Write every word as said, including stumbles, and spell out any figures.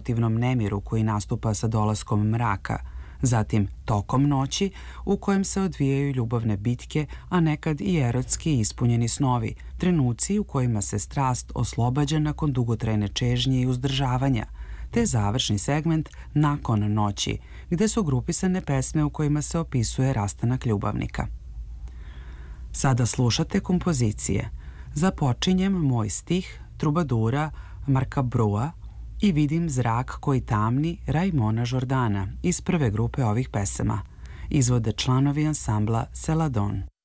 emotivnom nemiru koji nastupa sa dolaskom mraka, zatim tokom noći u kojem se odvijaju ljubavne bitke, a nekad i erotski ispunjeni snovi, trenuci u kojima se strast oslobađa nakon dugotrajne čežnje i uzdržavanja, te završni segment nakon noći, gde su grupisane pesme u kojima se opisuje rastanak ljubavnika. Sada slušate kompozicije. Započinjem moj stih Trubadura Marka Brua i Vidim zrak koji tamni Raimona Jordana iz prve grupe ovih pesama. Izvode članovi ansambla Celadon.